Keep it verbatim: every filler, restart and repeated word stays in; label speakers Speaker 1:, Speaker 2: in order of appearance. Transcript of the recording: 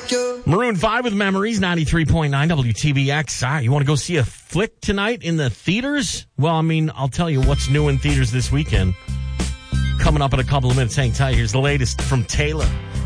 Speaker 1: like you.
Speaker 2: Maroon five with Memories, ninety-three point nine W T B X. Ah, you want to go see a flick tonight in the theaters? Well, I mean, I'll tell you what's new in theaters this weekend. Coming up in a couple of minutes. Hang tight. Here's the latest from Taylor.